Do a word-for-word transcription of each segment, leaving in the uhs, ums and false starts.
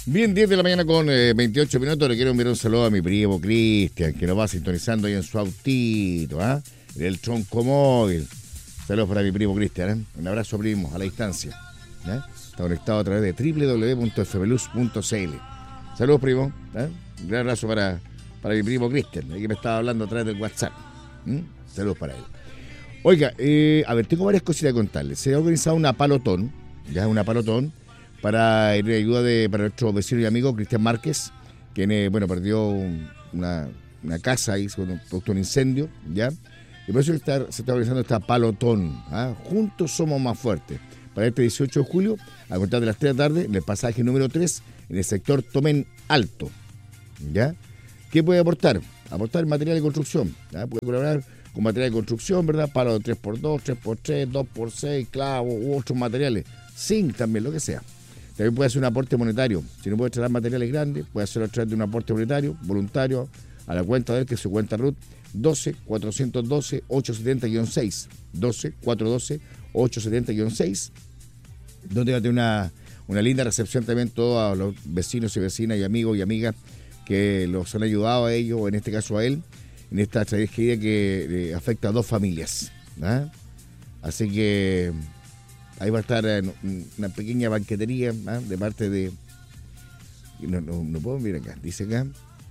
Bien, diez de la mañana con eh, veintiocho minutos. Le quiero enviar un saludo a mi primo Cristian, que nos va sintonizando ahí en su autito, ¿ah? ¿eh? En el tronco móvil. Saludos para mi primo Cristian, ¿eh? Un abrazo, primo, a la distancia. ¿eh? Está conectado a través de doble u doble u doble u punto f m luz punto c l. Saludos, primo. ¿eh? Un gran abrazo para, para mi primo Cristian, que me estaba hablando a través del WhatsApp. ¿Mm? Saludos para él. Oiga, eh, a ver, tengo varias cositas que contarles. Se ha organizado una palotón, ya una palotón, para ir de ayuda de, para nuestro vecino y amigo Cristian Márquez, quien, eh, bueno, perdió un, una, una casa ahí, producto de un incendio, ¿ya? Y por eso está, se está organizando esta palotón, ¿ah? Juntos somos más fuertes. Para este dieciocho de julio, a contar de las tres de la tarde, en el pasaje número tres, en el sector Tomén Alto, ¿ya? ¿Qué puede aportar? Aportar material de construcción, ¿ya? Puede colaborar con material de construcción, ¿verdad? Palo de tres por dos, tres por tres, dos por seis, clavos u otros materiales. Zinc también, lo que sea. También puede hacer un aporte monetario. Si no puede tratar materiales grandes, puede hacerlo a través de un aporte monetario, voluntario, a la cuenta de él, que es su cuenta R U T, doce, cuatrocientos doce, ochocientos setenta guión seis. doce, cuatrocientos doce, ochocientos setenta guión seis. Donde va a tener una, una linda recepción también todos los vecinos y vecinas y amigos y amigas que los han ayudado a ellos, o en este caso a él, en esta tragedia que eh, afecta a dos familias. ¿eh? Así que ahí va a estar eh, una pequeña banquetería, ¿eh? de parte de... No, no, no puedo mirar acá, dice acá,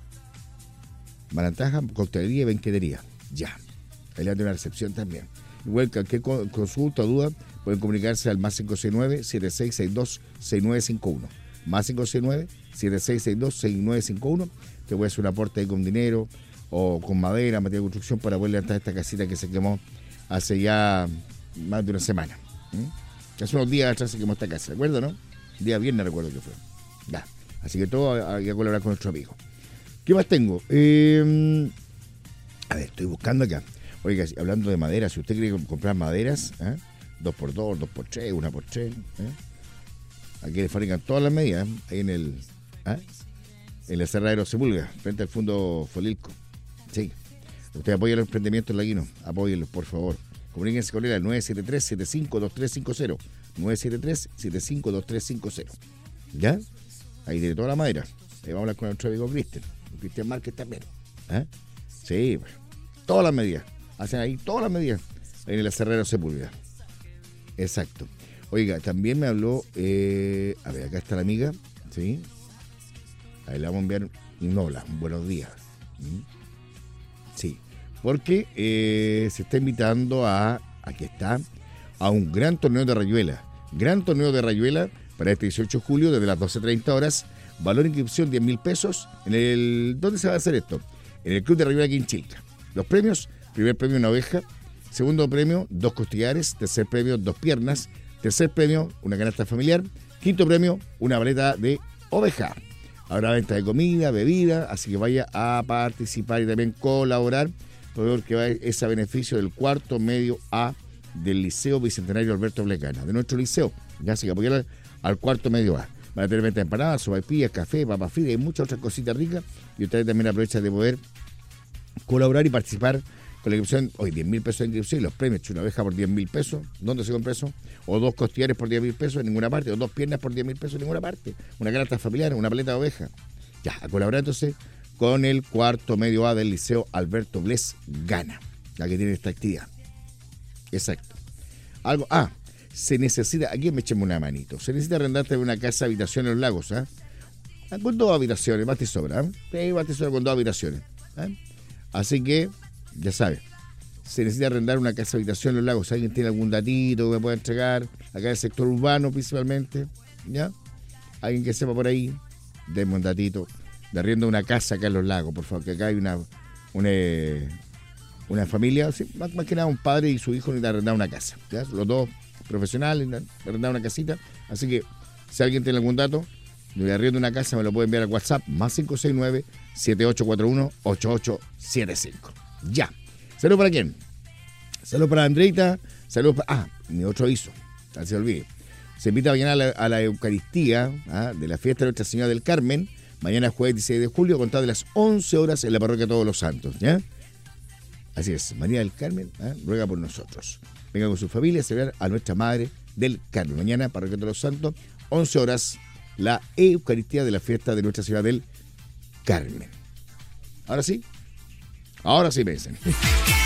Marantaja, coctelería y banquetería. Ya, ahí le va a tener una recepción también. Igual, cualquier consulta o duda, pueden comunicarse al más cinco seis nueve, siete seis seis dos, seis nueve cinco uno. Más cinco seis nueve, siete seis seis dos, seis nueve cinco uno. Que puede hacer un aporte ahí con dinero o con madera, material de construcción, para poder levantar esta casita que se quemó hace ya más de una semana. ¿Mm? Hace unos días atrás se quemó esta casa, ¿de acuerdo, no? Día viernes recuerdo que fue. Ya. Así que todo hay que colaborar con nuestro amigo. ¿Qué más tengo? Eh, a ver, estoy buscando acá. Oiga, hablando de madera, si usted quiere comprar maderas, ¿eh? dos por dos, dos por tres, una por tres, ¿eh? Aquí le fabrican todas las medidas, ¿eh? Ahí en el ¿eh? en el Cerradero Sepúlveda, frente al Fondo Folilco. Sí. Usted apoya los emprendimientos laguinos, apóyenlos, por favor. Comuníquense con él al nueve siete tres, siete cinco dos tres cinco cero. nueve siete tres, siete cinco dos tres cinco cero. ¿Ya? Ahí tiene toda la madera. Ahí vamos a hablar con nuestro amigo Cristian. Cristian Márquez también. ¿Eh? Sí, pues. Todas las medidas. Hacen ahí todas las medidas. Ahí en el Cerradero Sepúlveda. Exacto. Oiga, también me habló, eh, a ver, acá está la amiga, ¿sí? Ahí le vamos a enviar un hola, buenos días. ¿Mm? Sí, porque eh, se está invitando a, aquí está, a un gran torneo de rayuela. Gran torneo de rayuela para este dieciocho de julio desde las doce treinta horas. Valor de inscripción diez mil pesos. En el, ¿dónde se va a hacer esto? En el Club de Rayuela aquí en Chilca. Los premios, primer premio una oveja, segundo premio dos costillares, tercer premio dos piernas, tercer premio una canasta familiar, quinto premio una baleta de oveja. Habrá venta de comida, bebida, así que vaya a participar y también colaborar, porque va es a beneficio del cuarto medio A del Liceo Bicentenario Alberto Blecana, de nuestro liceo. Ya así que apoyar al, al cuarto medio A. Van a tener venta de empanadas, sopaipillas, café, papas fritas y muchas otras cositas ricas. Y ustedes también aprovechan de poder colaborar y participar con la inscripción. Hoy diez mil pesos de inscripción y los premios, una oveja por diez mil pesos. ¿Dónde se compra eso? O dos costillares por diez mil pesos en ninguna parte, o dos piernas por diez mil pesos en ninguna parte. Una canasta familiar, una paleta de oveja. Ya, a colaborar entonces con el cuarto medio A del Liceo Alberto Bles Gana, la que tiene esta actividad. Exacto. Algo, ah, se necesita, aquí me echemos una manito, se necesita arrendarte una casa habitación en los lagos, ¿ah? ¿eh? Con dos habitaciones, más te sobra, ¿eh? Sí, más te sobra con dos habitaciones. ¿eh? Así que, ya sabes, se necesita arrendar una casa habitación en los lagos. Si alguien tiene algún datito que me pueda entregar, acá en el sector urbano principalmente, ¿ya? Alguien que sepa por ahí, denme un datito de arriendo una casa acá en los lagos, por favor, que acá hay una una, una familia, sí, más, más que nada un padre y su hijo necesitan arrendar una casa, ¿ya? Los dos profesionales, arrendar una casita, así que si alguien tiene algún dato de arriendo una casa, me lo puede enviar al WhatsApp, más cinco seis nueve, siete ocho cuatro uno, ocho ocho siete cinco. Ya. ¿Saludos para quién? Saludos para Andreita, saludos para... Ah, mi otro aviso, no se olvide. Se invita mañana a la, a la Eucaristía, ¿ah? de la fiesta de Nuestra Señora del Carmen, mañana jueves dieciséis de julio, a contar de las once horas en la parroquia Todos los Santos, ¿ya? Así es, María del Carmen, ¿ah? ruega por nosotros. Venga con su familia a celebrar a nuestra Madre del Carmen. Mañana, parroquia Todos los Santos, once horas, la Eucaristía de la fiesta de Nuestra Señora del Carmen. Ahora sí, ahora sí me dicen.